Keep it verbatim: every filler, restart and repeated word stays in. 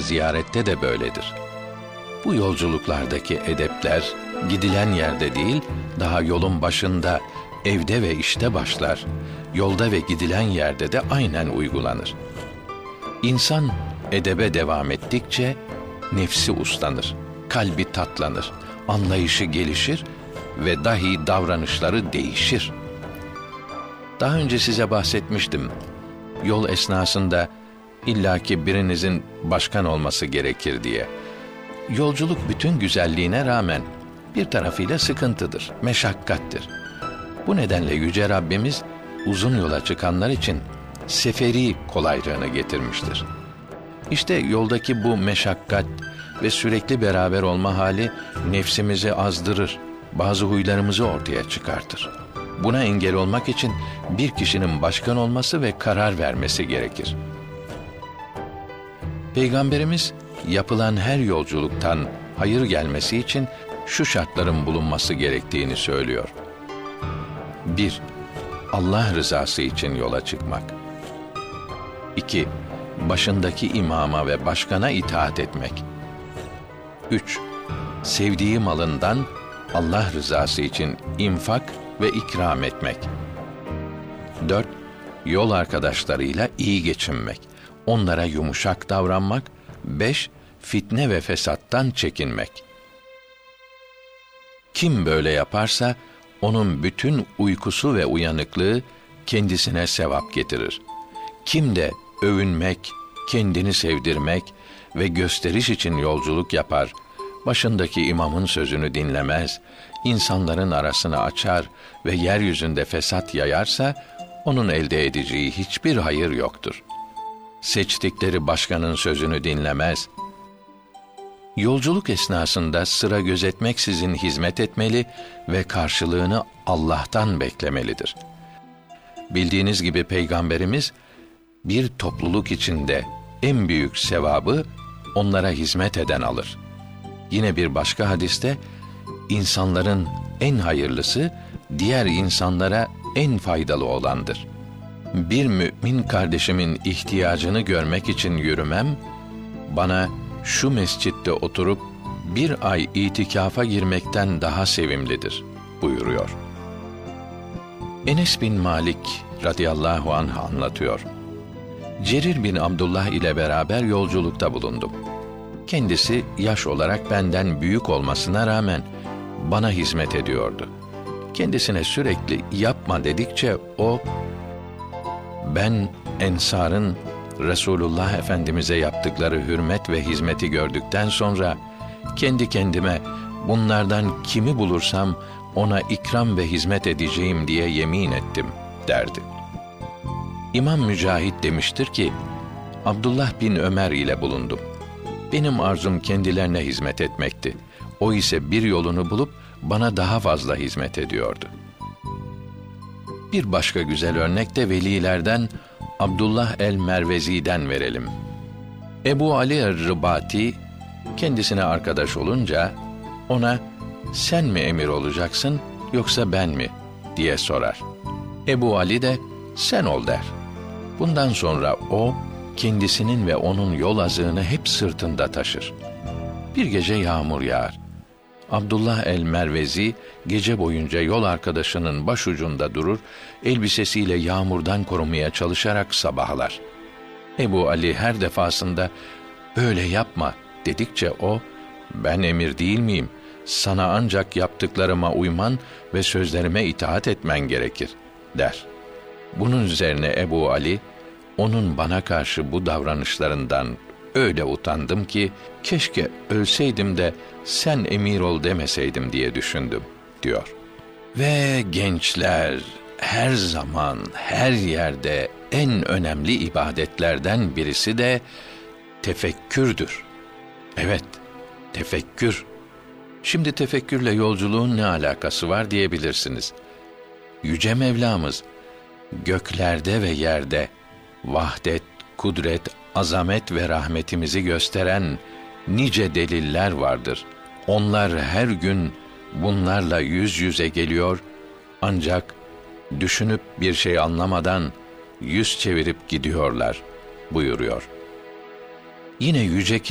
ziyarette de böyledir. Bu yolculuklardaki edepler, gidilen yerde değil, daha yolun başında, evde ve işte başlar. Yolda ve gidilen yerde de aynen uygulanır. İnsan edebe devam ettikçe nefsi uslanır, kalbi tatlanır, anlayışı gelişir ve dahi davranışları değişir. Daha önce size bahsetmiştim. Yol esnasında illaki birinizin başkan olması gerekir diye. Yolculuk bütün güzelliğine rağmen bir tarafıyla sıkıntıdır, meşakkattir. Bu nedenle Yüce Rabbimiz uzun yola çıkanlar için seferi kolaylığını getirmiştir. İşte yoldaki bu meşakkat ve sürekli beraber olma hali nefsimizi azdırır, bazı huylarımızı ortaya çıkartır. Buna engel olmak için bir kişinin başkan olması ve karar vermesi gerekir. Peygamberimiz yapılan her yolculuktan hayır gelmesi için şu şartların bulunması gerektiğini söylüyor. bir Allah rızası için yola çıkmak. iki Başındaki imama ve başkana itaat etmek. üç Sevdiği malından Allah rızası için infak ve ikram etmek. dört Yol arkadaşlarıyla iyi geçinmek, onlara yumuşak davranmak. beş Fitne ve fesattan çekinmek. Kim böyle yaparsa, onun bütün uykusu ve uyanıklığı kendisine sevap getirir. Kim de övünmek, kendini sevdirmek ve gösteriş için yolculuk yapar, başındaki imamın sözünü dinlemez, insanların arasını açar ve yeryüzünde fesat yayarsa, onun elde edeceği hiçbir hayır yoktur. Seçtikleri başkanın sözünü dinlemez. Yolculuk esnasında sıra gözetmeksizin hizmet etmeli ve karşılığını Allah'tan beklemelidir. Bildiğiniz gibi Peygamberimiz, bir topluluk içinde en büyük sevabı onlara hizmet eden alır. Yine bir başka hadiste, insanların en hayırlısı, diğer insanlara en faydalı olandır. Bir mümin kardeşimin ihtiyacını görmek için yürümem, bana şu mescitte oturup bir ay itikafa girmekten daha sevimlidir buyuruyor. Enes bin Malik radıyallahu anh anlatıyor. Cerir bin Abdullah ile beraber yolculukta bulundum. Kendisi yaş olarak benden büyük olmasına rağmen bana hizmet ediyordu. Kendisine sürekli yapma dedikçe o, ben Ensar'ın Resulullah Efendimiz'e yaptıkları hürmet ve hizmeti gördükten sonra kendi kendime bunlardan kimi bulursam ona ikram ve hizmet edeceğim diye yemin ettim derdi. İmam Mücahit demiştir ki, Abdullah bin Ömer ile bulundum. Benim arzum kendilerine hizmet etmekti. O ise bir yolunu bulup bana daha fazla hizmet ediyordu. Bir başka güzel örnek de velilerden Abdullah el-Mervezi'den verelim. Ebu Ali er-Ribati kendisine arkadaş olunca ona sen mi emir olacaksın yoksa ben mi diye sorar. Ebu Ali de sen ol der. Bundan sonra o kendisinin ve onun yol azığını hep sırtında taşır. Bir gece yağmur yağar. Abdullah el-Mervezi gece boyunca yol arkadaşının başucunda durur, elbisesiyle yağmurdan korumaya çalışarak sabahlar. Ebu Ali her defasında böyle yapma dedikçe o, ben emir değil miyim? Sana ancak yaptıklarıma uyman ve sözlerime itaat etmen gerekir der. Bunun üzerine Ebu Ali, onun bana karşı bu davranışlarından öyle utandım ki, keşke ölseydim de sen emir ol demeseydim diye düşündüm, diyor. Ve gençler, her zaman, her yerde en önemli ibadetlerden birisi de tefekkürdür. Evet, tefekkür. Şimdi tefekkürle yolculuğun ne alakası var diyebilirsiniz. Yüce Mevlamız, göklerde ve yerde vahdet, kudret, azamet ve rahmetimizi gösteren nice deliller vardır. Onlar her gün bunlarla yüz yüze geliyor, ancak düşünüp bir şey anlamadan yüz çevirip gidiyorlar buyuruyor. Yine yüce